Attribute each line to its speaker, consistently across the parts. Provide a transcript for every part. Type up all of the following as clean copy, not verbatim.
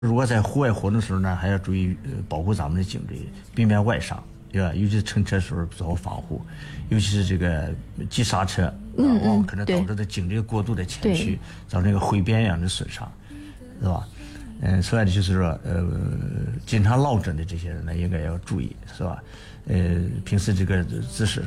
Speaker 1: 如果在户外活动的时候呢，还要注意保护咱们的颈椎，避免外伤，对吧？尤其是乘车时候做好防护，尤其是这个急刹车，往往可能导致的颈椎过度的前屈，造成一个挥鞭一样的损伤，是吧？此外的就是说，经常落枕的这些人呢，应该要注意，是吧？平时这个姿势，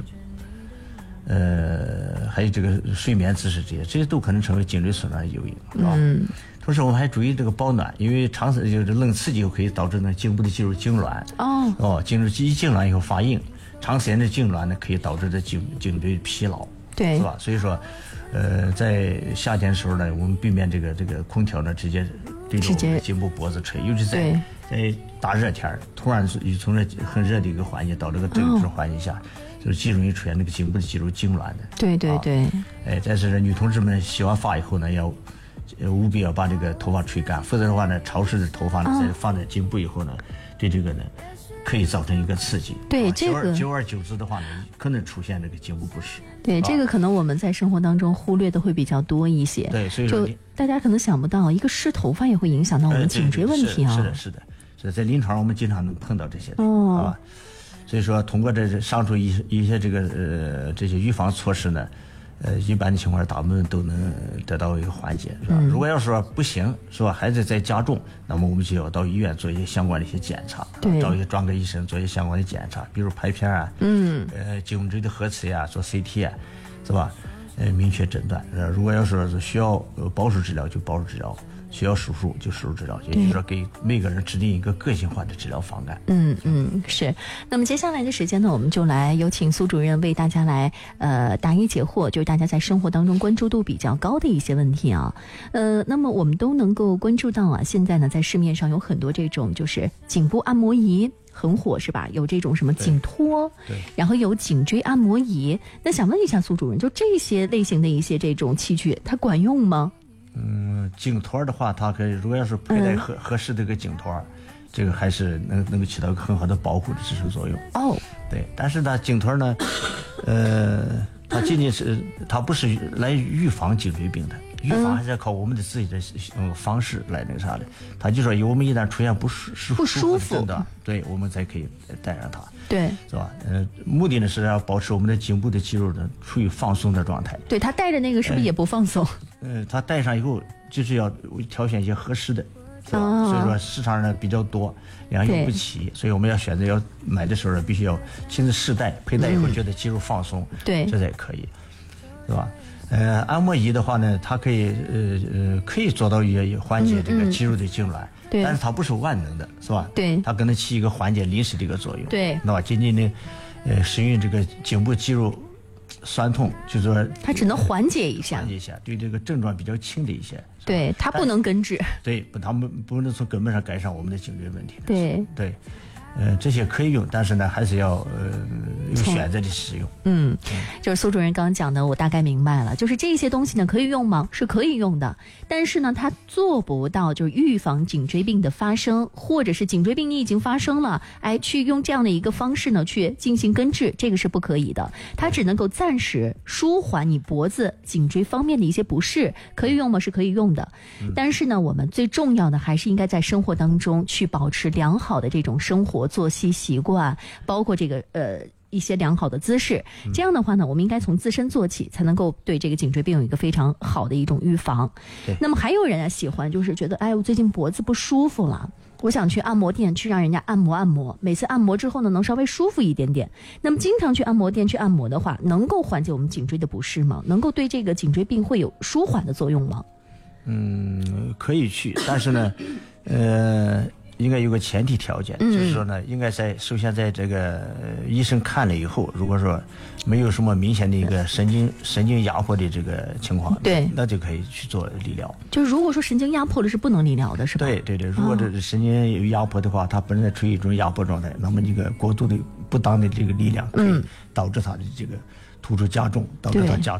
Speaker 1: 还有这个睡眠姿势这些都可能成为颈椎损伤的诱因，是吧？同时我们还注意这个保暖，因为长时就是冷刺激可以导致呢颈部的肌肉痉挛，颈肉一痉挛以后发硬，长时间的痉挛呢可以导致的颈椎疲劳，
Speaker 2: 对，
Speaker 1: 是吧？所以说，在夏天的时候呢，我们避免这个空调呢直接对着我们的颈部脖子吹，尤其在大热天，突然从这很热的一个环境到这个正式环境下，就是极容易出现那个颈部的肌肉痉挛的。
Speaker 2: 对对对。
Speaker 1: 但是女同志们洗完发以后呢，要务必要把这个头发吹干，否则的话呢，潮湿的头发呢，放在颈部以后呢，对这个呢，可以造成一个刺激。
Speaker 2: 对，这个
Speaker 1: 久而久之的话呢，可能出现这个颈部不适。
Speaker 2: 对，这个可能我们在生活当中忽略的会比较多一些。
Speaker 1: 对，所以说
Speaker 2: 大家可能想不到，一个湿头发也会影响到我们颈椎问题啊。
Speaker 1: 是的，在临床我们经常能碰到这些啊。所以说，通过这上述一些这个这些预防措施呢。一般的情况大部分都能得到一个缓解，是吧？如果要说不行，是吧？还是在加重，那么我们就要到医院做一些相关的一些检查，找一些专科医生做一些相关的检查，比如拍片啊，颈椎的核磁呀，做 CT 啊，是吧？明确诊断。如果要说是需要保守治疗就保守治疗，需要手术就手术治疗，也就是说给每个人制定一个个性化的治疗方案。
Speaker 2: 是。那么接下来的时间呢，我们就来有请苏主任为大家来答疑解惑，就是大家在生活当中关注度比较高的一些问题啊。那么我们都能够关注到啊，现在呢在市面上有很多这种就是颈部按摩仪。很火是吧？有这种什么颈托，然后有颈椎按摩仪。那想问一下苏主任，就这些类型的一些这种器具，它管用吗？
Speaker 1: 颈托的话，它可以如果要是佩戴合适的一个颈托，这个还是能够起到一个很好的保护的支撑作用。对，但是呢，颈托呢，它仅仅是它不是来预防颈椎病的。预防还是要靠我们的自己的方式来那个啥的，他就说我们一旦出现不舒服的，对我们才可以戴上它，
Speaker 2: 对，
Speaker 1: 是吧？目的呢是要保持我们的颈部的肌肉呢处于放松的状态。
Speaker 2: 对，他戴着那个是不是也不放松？
Speaker 1: 他戴上以后就是要挑选一些合适的，是吧？所以说市场上呢比较多，良莠不齐，所以我们要选择要买的时候呢，必须要亲自试戴，佩戴以后觉得肌肉放松，
Speaker 2: 对，
Speaker 1: 这才可以，是吧？按摩仪的话呢，它可以做到也缓解这个肌肉的痉挛，但是它不是万能的，是吧？
Speaker 2: 对，
Speaker 1: 它可能起一个缓解临时的一个作用，
Speaker 2: 对，
Speaker 1: 那么仅仅的使用这个颈部肌肉酸痛，就是说
Speaker 2: 它只能缓解一下，
Speaker 1: 对这个症状比较轻的一些，
Speaker 2: 对，它不能根治，
Speaker 1: 对，它们不能从根本上改善我们的颈椎问题，对。这些可以用，但是呢，还是要有选择的使用。
Speaker 2: 就是苏主任刚刚讲的，我大概明白了。就是这些东西呢，可以用吗？是可以用的，但是呢，它做不到就是预防颈椎病的发生，或者是颈椎病你已经发生了，去用这样的一个方式呢去进行根治，这个是不可以的。它只能够暂时舒缓你脖子、颈椎方面的一些不适，可以用吗？是可以用的。但是呢，我们最重要的还是应该在生活当中去保持良好的这种生活作息习惯，包括这个一些良好的姿势，这样的话呢，我们应该从自身做起，才能够对这个颈椎病有一个非常好的一种预防。那么还有人喜欢就是觉得我最近脖子不舒服了，我想去按摩店去让人家按摩，每次按摩之后呢能稍微舒服一点点。那么经常去按摩店去按摩的话，能够缓解我们颈椎的不适吗？能够对这个颈椎病会有舒缓的作用吗？
Speaker 1: 可以去，但是呢应该有个前提条件，就是说呢，应该首先在这个医生看了以后，如果说没有什么明显的一个神经压迫的这个情况，
Speaker 2: 对，
Speaker 1: 那就可以去做理疗。
Speaker 2: 就是如果说神经压迫了是不能理疗的，是吧？
Speaker 1: 对，如果这神经有压迫的话，它本来处于一种压迫状态，那么这个过度的不当的这个力量可以导致它的这个突出加重，导致它加重。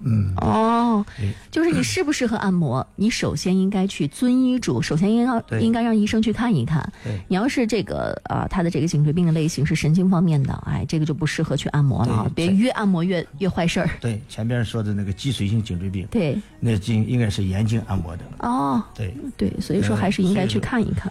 Speaker 2: 哦，就是你适不适合按摩，你首先应该去遵医嘱，首先应该让医生去看一看。你要是这个他的这个颈椎病的类型是神经方面的，这个就不适合去按摩了，别越按摩越坏事儿。
Speaker 1: 对，前边说的那个脊髓性颈椎病，
Speaker 2: 对，
Speaker 1: 那应该是眼睛按摩的。
Speaker 2: 哦，对，所以说还是应该去看一看。